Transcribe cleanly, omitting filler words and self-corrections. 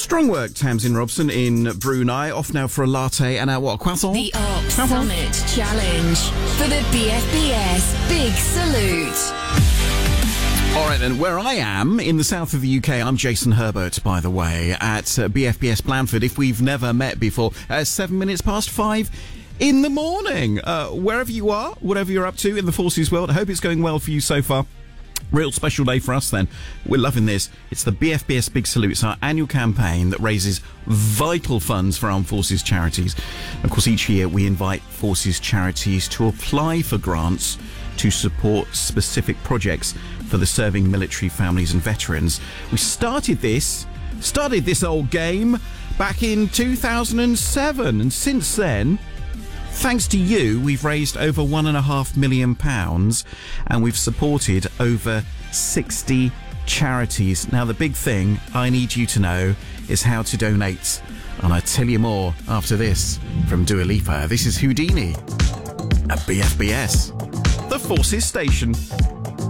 Strong work, Tamsin Robson in Brunei. Off now for a latte and a croissant? The Ox Summit Challenge for the BFBS Big Salute. All right, then, where I am, in the south of the UK, I'm Jason Herbert, by the way, at BFBS Blandford, if we've never met before, 7 minutes past 5 in the morning. Wherever you are, whatever you're up to in the Forces world, I hope it's going well for you so far. Real special day for us then. We're loving this. It's the BFBS Big Salute. It's our annual campaign that raises vital funds for armed forces charities. Of course, each year we invite forces charities to apply for grants to support specific projects for the serving military families and veterans. We started this old game back in 2007, and since then, thanks to you, we've raised over £1.5 million and we've supported over 60 charities. Now, the big thing I need you to know is how to donate. And I'll tell you more after this from Dua Lipa. This is Houdini at BFBS, the Forces Station.